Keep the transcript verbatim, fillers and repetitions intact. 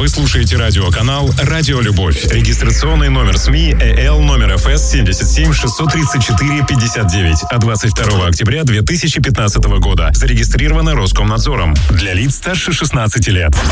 Вы слушаете радиоканал «Радио Любовь». Регистрационный номер СМИ ЭЛ номер эф эс семьдесят семь шестьсот тридцать четыре пятьдесят девять от двадцать второго октября две тысячи пятнадцатого года. Зарегистрировано Роскомнадзором. Для лиц старше шестнадцати лет.